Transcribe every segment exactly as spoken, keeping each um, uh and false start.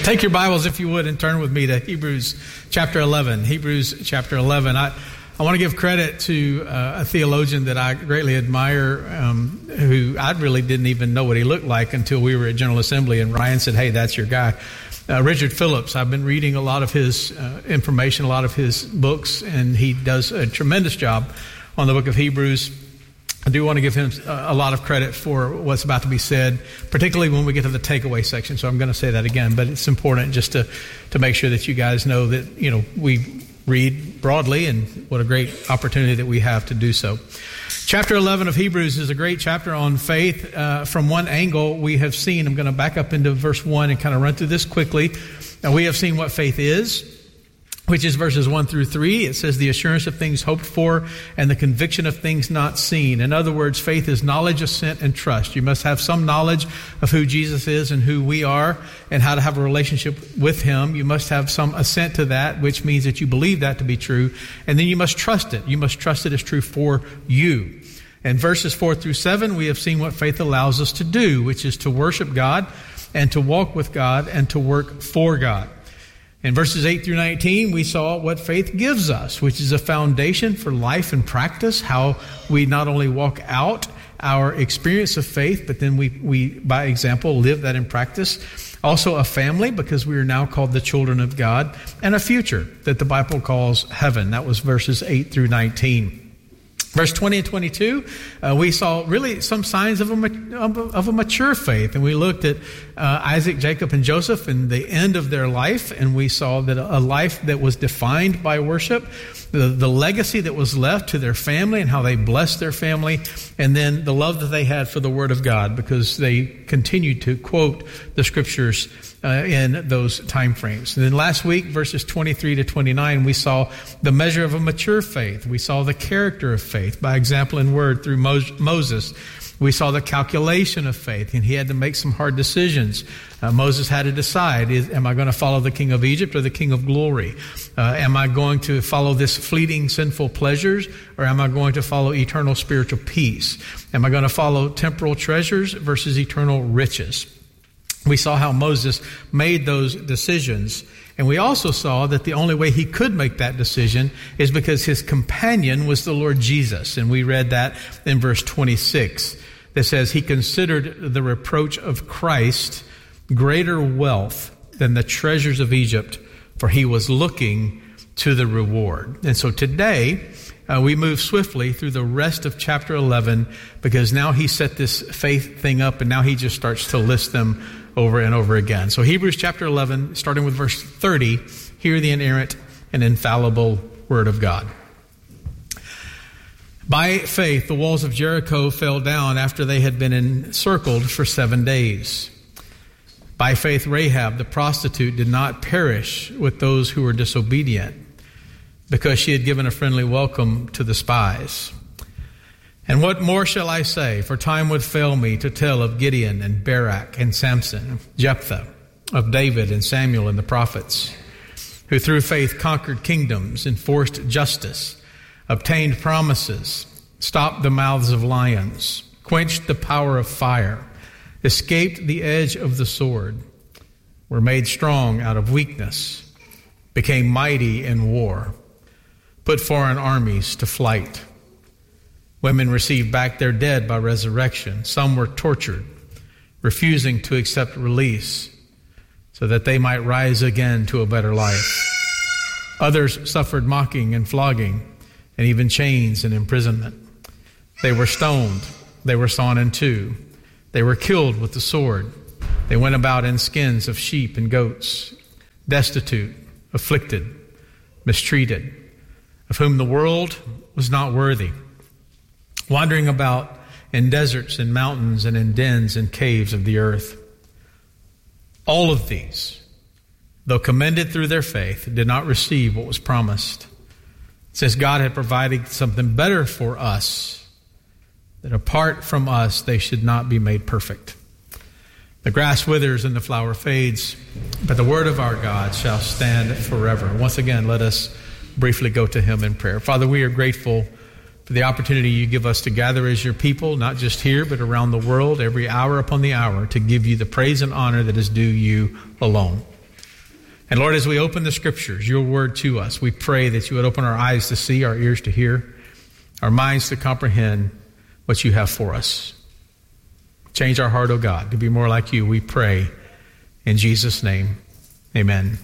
Take your Bibles, if you would, and turn with me to Hebrews chapter eleven. Hebrews chapter eleven. I, I want to give credit to uh, a theologian that I greatly admire, um, who I really didn't even know what he looked like until we were at General Assembly, and Ryan said, "Hey, that's your guy." Uh, Richard Phillips. I've been reading a lot of his uh, information, a lot of his books, and he does a tremendous job on the book of Hebrews. I do want to give him a lot of credit for what's about to be said, particularly when we get to the takeaway section. So I'm going to say that again, but it's important just to, to make sure that you guys know that, you know, we read broadly, and what a great opportunity that we have to do so. Chapter eleven of Hebrews is a great chapter on faith. Uh, from one angle, we have seen, I'm going to back up into verse one and kind of run through this quickly. Now, we have seen what faith is, which is verses one through three. It says the assurance of things hoped for and the conviction of things not seen. In other words, faith is knowledge, assent, and trust. You must have some knowledge of who Jesus is and who we are and how to have a relationship with Him. You must have some assent to that, which means that you believe that to be true. And then you must trust it. You must trust it as true for you. In verses four through seven, we have seen what faith allows us to do, which is to worship God and to walk with God and to work for God. In verses eight through nineteen, we saw what faith gives us, which is a foundation for life and practice, how we not only walk out our experience of faith, but then we, we, by example, live that in practice. Also a family, because we are now called the children of God, and a future that the Bible calls heaven. That was verses eight through nineteen. Verse twenty and twenty-two, uh, we saw really some signs of a, of a mature faith. And we looked at uh, Isaac, Jacob, and Joseph and the end of their life. And we saw that a life that was defined by worship, the, the legacy that was left to their family and how they blessed their family, and then the love that they had for the Word of God because they continued to quote the Scriptures Uh, in those time frames. And then last week, verses twenty-three to twenty-nine, we saw the measure of a mature faith. We saw the character of faith, by example in word through Mo- Moses. We saw the calculation of faith, and he had to make some hard decisions. Uh, Moses had to decide, is, am I going to follow the king of Egypt or the king of glory? Uh, am I going to follow this fleeting sinful pleasures, or am I going to follow eternal spiritual peace? Am I going to follow temporal treasures versus eternal riches? We saw how Moses made those decisions. And we also saw that the only way he could make that decision is because his companion was the Lord Jesus. And we read that in verse twenty-six that says, he considered the reproach of Christ greater wealth than the treasures of Egypt, for he was looking to the reward. And so today, Uh, we move swiftly through the rest of chapter eleven because now he set this faith thing up and now he just starts to list them over and over again. So Hebrews chapter eleven, starting with verse thirty, hear the inerrant and infallible word of God. By faith, the walls of Jericho fell down after they had been encircled for seven days. By faith, Rahab, the prostitute, did not perish with those who were disobedient, because she had given a friendly welcome to the spies. And what more shall I say? For time would fail me to tell of Gideon and Barak and Samson, Jephthah, of David and Samuel and the prophets, who through faith conquered kingdoms, enforced justice, obtained promises, stopped the mouths of lions, quenched the power of fire, escaped the edge of the sword, were made strong out of weakness, became mighty in war, put foreign armies to flight. Women received back their dead by resurrection. Some were tortured, refusing to accept release so that they might rise again to a better life. Others suffered mocking and flogging and even chains and imprisonment. They were stoned. They were sawn in two. They were killed with the sword. They went about in skins of sheep and goats, destitute, afflicted, mistreated, of whom the world was not worthy, wandering about in deserts and mountains and in dens and caves of the earth. All of these, though commended through their faith, did not receive what was promised, since God had provided something better for us, that apart from us they should not be made perfect. The grass withers and the flower fades, but the word of our God shall stand forever. Once again, let us briefly go to Him in prayer. Father, we are grateful for the opportunity you give us to gather as your people, not just here, but around the world, every hour upon the hour, to give you the praise and honor that is due you alone. And Lord, as we open the Scriptures, your word to us, we pray that you would open our eyes to see, our ears to hear, our minds to comprehend what you have for us. Change our heart, O God, to be more like you, we pray in Jesus' name. Amen.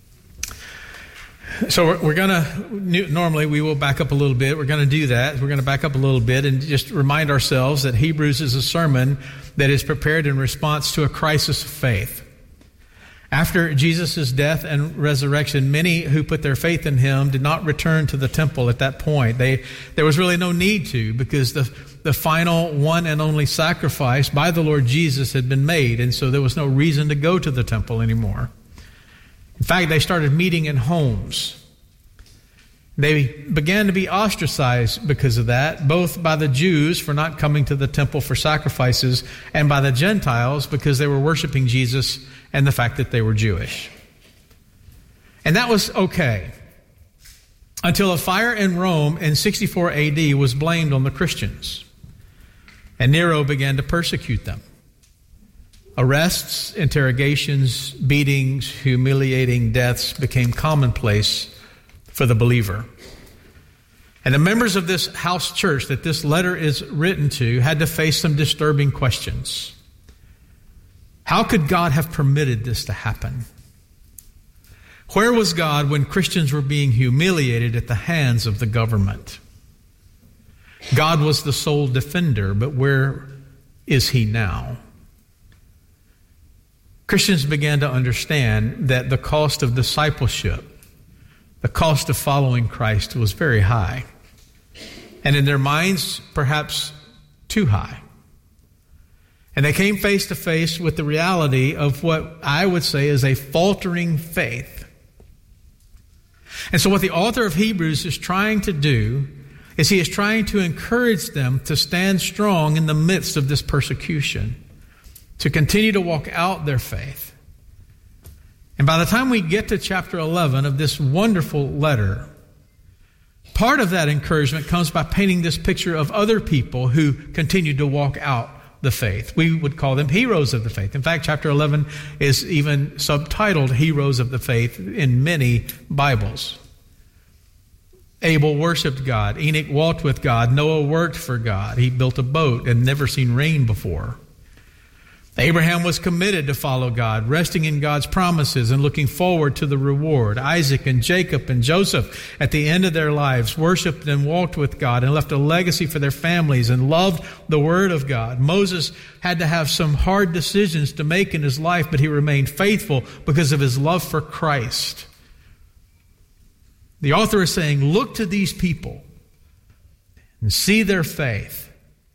So we're, we're going to, normally we will back up a little bit. We're going to do that. We're going to back up a little bit and just remind ourselves that Hebrews is a sermon that is prepared in response to a crisis of faith. After Jesus' death and resurrection, many who put their faith in him did not return to the temple at that point. They, there was really no need to, because the, the final one and only sacrifice by the Lord Jesus had been made, and so there was no reason to go to the temple anymore. In fact, they started meeting in homes. They began to be ostracized because of that, both by the Jews for not coming to the temple for sacrifices and by the Gentiles because they were worshiping Jesus and the fact that they were Jewish. And that was okay until a fire in Rome in sixty-four A D was blamed on the Christians, and Nero began to persecute them. Arrests, interrogations, beatings, humiliating deaths became commonplace for the believer. And the members of this house church that this letter is written to had to face some disturbing questions. How could God have permitted this to happen? Where was God when Christians were being humiliated at the hands of the government? God was the sole defender, but where is he now? Christians began to understand that the cost of discipleship, the cost of following Christ, was very high. And in their minds, perhaps too high. And they came face to face with the reality of what I would say is a faltering faith. And so what the author of Hebrews is trying to do is he is trying to encourage them to stand strong in the midst of this persecution, to continue to walk out their faith. And by the time we get to chapter eleven of this wonderful letter, part of that encouragement comes by painting this picture of other people who continued to walk out the faith. We would call them heroes of the faith. In fact, chapter eleven is even subtitled Heroes of the Faith in many Bibles. Abel worshiped God. Enoch walked with God. Noah worked for God. He built a boat and never seen rain before. Abraham was committed to follow God, resting in God's promises and looking forward to the reward. Isaac and Jacob and Joseph, at the end of their lives, worshiped and walked with God and left a legacy for their families and loved the Word of God. Moses had to have some hard decisions to make in his life, but he remained faithful because of his love for Christ. The author is saying, look to these people and see their faith.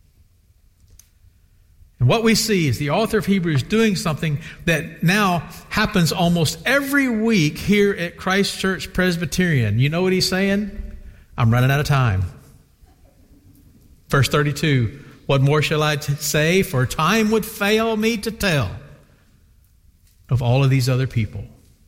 And what we see is the author of Hebrews doing something that now happens almost every week here at Christ Church Presbyterian. You know what he's saying? I'm running out of time. Verse thirty-two, what more shall I t- say? For time would fail me to tell of all of these other people.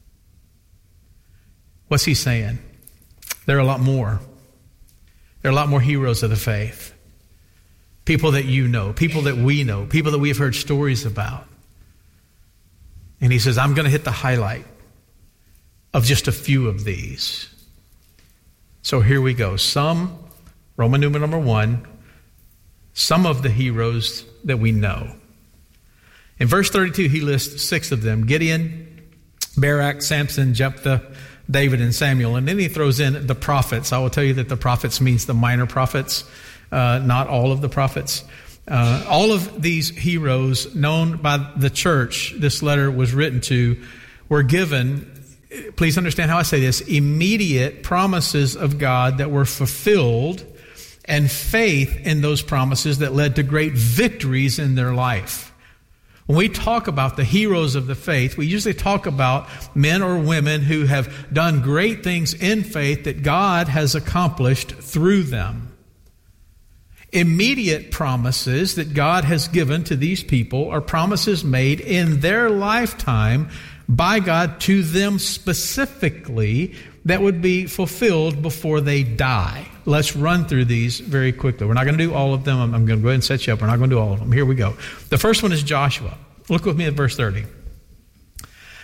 What's he saying? There are a lot more. There are a lot more heroes of the faith. People that you know, people that we know, people that we've heard stories about. And he says, I'm going to hit the highlight of just a few of these. So here we go. Some, Roman numeral number one, some of the heroes that we know. In verse thirty-two, he lists six of them: Gideon, Barak, Samson, Jephthah, David, and Samuel. And then he throws in the prophets. I will tell you that the prophets means the minor prophets. Uh, not all of the prophets. Uh, all of these heroes known by the church this letter was written to were given, please understand how I say this, immediate promises of God that were fulfilled and faith in those promises that led to great victories in their life. When we talk about the heroes of the faith, we usually talk about men or women who have done great things in faith that God has accomplished through them. Immediate promises that God has given to these people are promises made in their lifetime by God to them specifically that would be fulfilled before they die. Let's run through these very quickly. We're not going to do all of them. I'm, I'm going to go ahead and set you up. We're not going to do all of them. Here we go. The first one is Joshua. Look with me at verse thirty.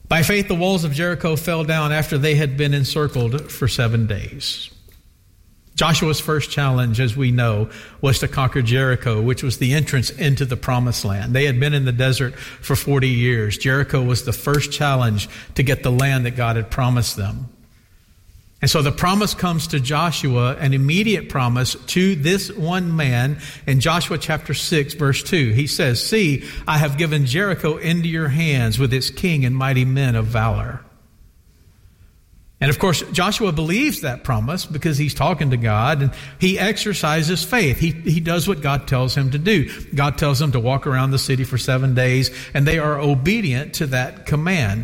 By faith, the walls of Jericho fell down after they had been encircled for seven days. Joshua's first challenge, as we know, was to conquer Jericho, which was the entrance into the promised land. They had been in the desert for forty years. Jericho was the first challenge to get the land that God had promised them. And so the promise comes to Joshua, an immediate promise to this one man in Joshua chapter six, verse two. He says, "See, I have given Jericho into your hands with its king and mighty men of valor." And of course, Joshua believes that promise because he's talking to God, and he exercises faith. He, he does what God tells him to do. God tells him to walk around the city for seven days, and they are obedient to that command.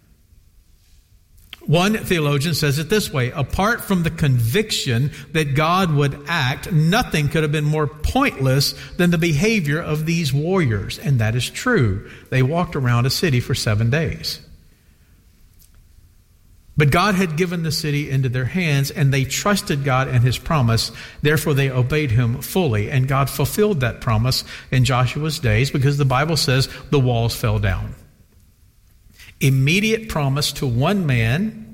One theologian says it this way: apart from the conviction that God would act, nothing could have been more pointless than the behavior of these warriors. And that is true. They walked around a city for seven days. But God had given the city into their hands, and they trusted God and His promise. Therefore, they obeyed Him fully. And God fulfilled that promise in Joshua's days, because the Bible says the walls fell down. Immediate promise to one man,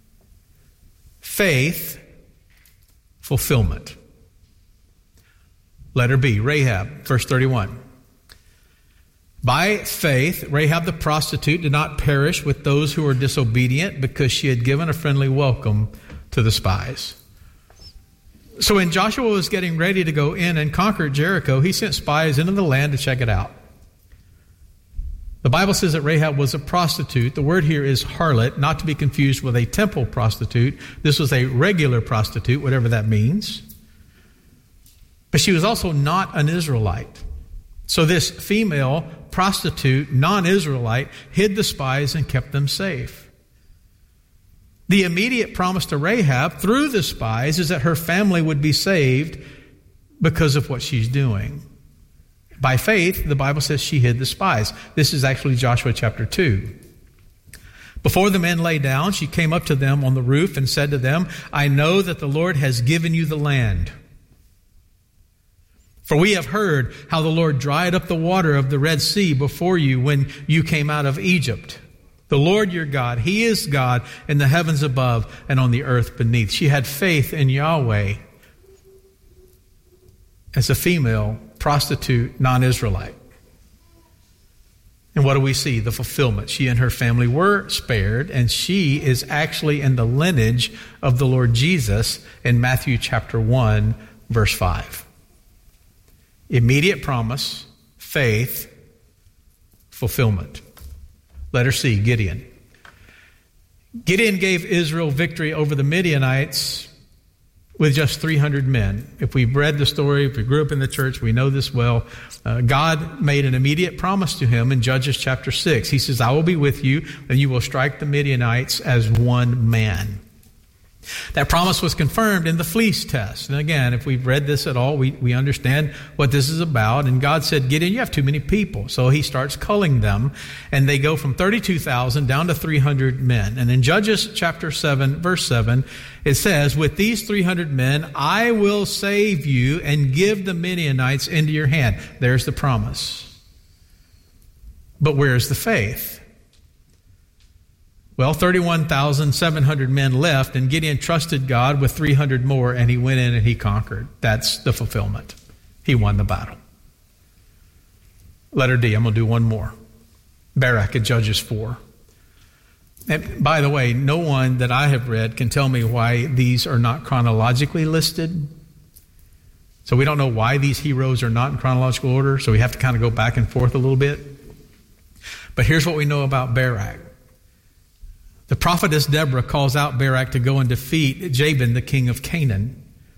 faith, fulfillment. Letter B, Rahab, verse thirty-one. By faith, Rahab the prostitute did not perish with those who were disobedient, because she had given a friendly welcome to the spies. So when Joshua was getting ready to go in and conquer Jericho, he sent spies into the land to check it out. The Bible says that Rahab was a prostitute. The word here is harlot, not to be confused with a temple prostitute. This was a regular prostitute, whatever that means. But she was also not an Israelite. So this female prostitute, non-Israelite, hid the spies and kept them safe. The immediate promise to Rahab through the spies is that her family would be saved because of what she's doing. By faith, the Bible says she hid the spies. This is actually Joshua chapter two. Before the men lay down, she came up to them on the roof and said to them, "I know that the Lord has given you the land. For we have heard how the Lord dried up the water of the Red Sea before you when you came out of Egypt. The Lord your God, He is God in the heavens above and on the earth beneath." She had faith in Yahweh as a female prostitute, non-Israelite. And what do we see? The fulfillment. She and her family were spared, and she is actually in the lineage of the Lord Jesus in Matthew chapter one, verse five. Immediate promise, faith, fulfillment. Letter C, Gideon. Gideon gave Israel victory over the Midianites with just three hundred men. If we've read the story, if we grew up in the church, we know this well. Uh, God made an immediate promise to him in Judges chapter six. He says, "I will be with you, and you will strike the Midianites as one man." That promise was confirmed in the fleece test. And again, if we've read this at all, we, we understand what this is about. And God said, "Gideon, you have too many people." So He starts culling them, and they go from thirty-two thousand down to three hundred men. And in Judges chapter seven, verse seven, it says, "With these three hundred men, I will save you and give the Midianites into your hand." There's the promise. But where's the faith? Well, thirty-one thousand seven hundred men left, and Gideon trusted God with three hundred more, and he went in and he conquered. That's the fulfillment. He won the battle. Letter D, I'm going to do one more. Barak in Judges four. And by the way, no one that I have read can tell me why these are not chronologically listed. So we don't know why these heroes are not in chronological order, so we have to kind of go back and forth a little bit. But here's what we know about Barak. The prophetess Deborah calls out Barak to go and defeat Jabin, the king of Canaan,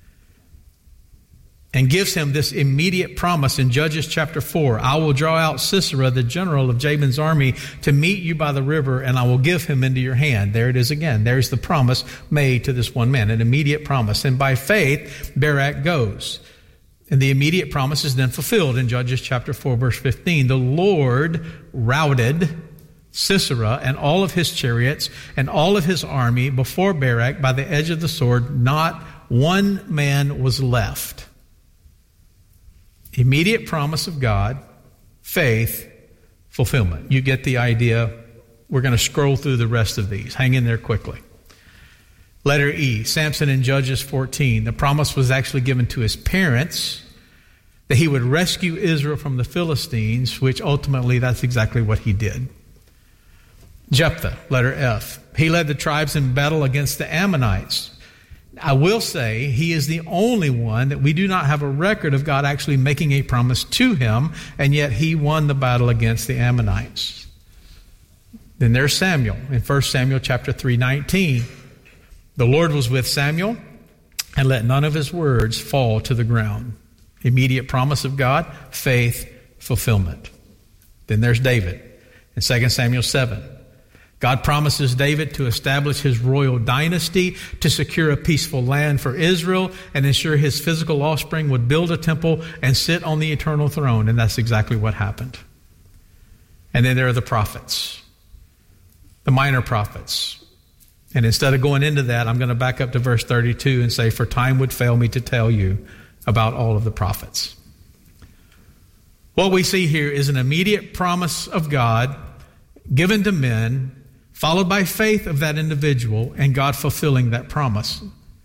and gives him this immediate promise in Judges chapter four. "I will draw out Sisera, the general of Jabin's army, to meet you by the river, and I will give him into your hand." There it is again. There's the promise made to this one man, an immediate promise. And by faith, Barak goes. And the immediate promise is then fulfilled in Judges chapter four, verse fifteen. "The Lord routed Sisera and all of his chariots and all of his army before Barak by the edge of the sword. Not one man was left." Immediate promise of God, faith, fulfillment. You get the idea we're going to scroll through the rest of these. Hang in there quickly. Letter E, Samson in Judges fourteen. The promise was actually given to his parents that he would rescue Israel from the Philistines, which ultimately that's exactly what he did. Jephthah, letter F. He led the tribes in battle against the Ammonites. I will say he is the only one that we do not have a record of God actually making a promise to him, and yet he won the battle against the Ammonites. Then there's Samuel in First Samuel chapter three nineteen. The Lord was with Samuel and let none of his words fall to the ground. Immediate promise of God, faith, fulfillment. Then there's David in Second Samuel seven. God promises David to establish his royal dynasty, to secure a peaceful land for Israel, and ensure his physical offspring would build a temple and sit on the eternal throne. And that's exactly what happened. And then there are the prophets, the minor prophets. And instead of going into that, I'm going to back up to verse thirty-two and say, for time would fail me to tell you about all of the prophets. What we see here is an immediate promise of God given to men, followed by faith of that individual, and God fulfilling that promise.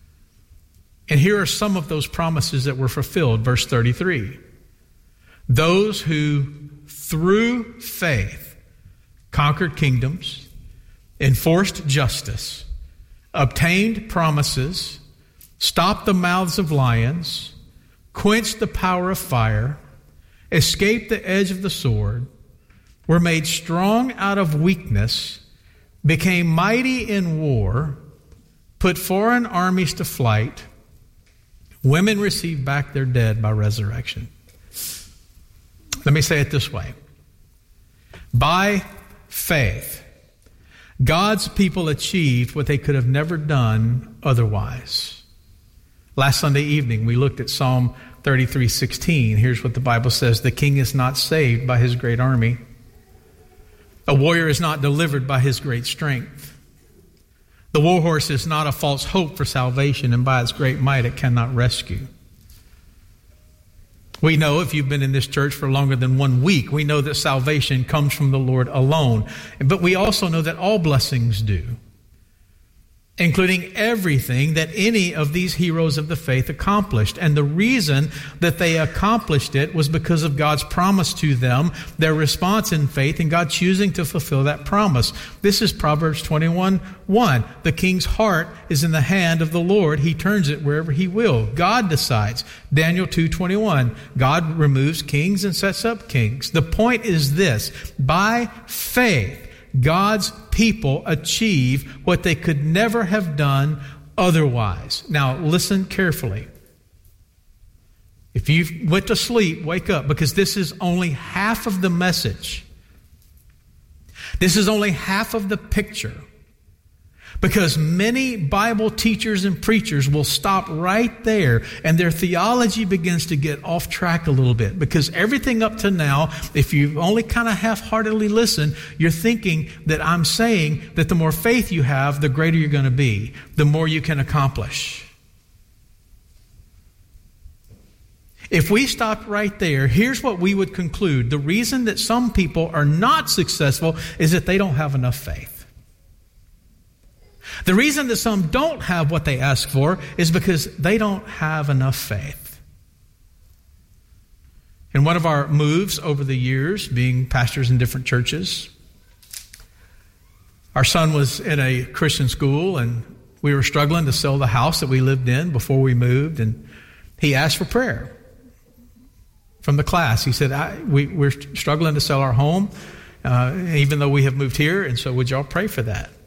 And here are some of those promises that were fulfilled. Verse thirty-three. Those who, through faith, conquered kingdoms, enforced justice, obtained promises, stopped the mouths of lions, quenched the power of fire, escaped the edge of the sword, were made strong out of weakness, became mighty in war, put foreign armies to flight, women received back their dead by resurrection. Let me say it this way. By faith, God's people achieved what they could have never done otherwise. Last Sunday evening, we looked at Psalm thirty-three sixteen. Here's what the Bible says. The king is not saved by his great army. A warrior is not delivered by his great strength. The war horse is not a false hope for salvation, and by its great might it cannot rescue. We know, if you've been in this church for longer than one week, we know that salvation comes from the Lord alone. But we also know that all blessings do, including everything that any of these heroes of the faith accomplished. And the reason that they accomplished it was because of God's promise to them, their response in faith, and God choosing to fulfill that promise. This is Proverbs twenty-one one. The king's heart is in the hand of the Lord. He turns it wherever he will. God decides. Daniel two twenty-one. God removes kings and sets up kings. The point is this. By faith, God's people achieve what they could never have done otherwise. Now, listen carefully. If you went to sleep, wake up, because this is only half of the message. This is only half of the picture. Because many Bible teachers and preachers will stop right there, and their theology begins to get off track a little bit. Because everything up to now, if you only kind of half-heartedly listen, you're thinking that I'm saying that the more faith you have, the greater you're going to be, the more you can accomplish. If we stopped right there, here's what we would conclude. The reason that some people are not successful is that they don't have enough faith. The reason that some don't have what they ask for is because they don't have enough faith. In one of our moves over the years, being pastors in different churches, our son was in a Christian school, and we were struggling to sell the house that we lived in before we moved, and he asked for prayer from the class. He said, I, we, we're struggling to sell our home, uh, even though we have moved here, and so would y'all pray for that?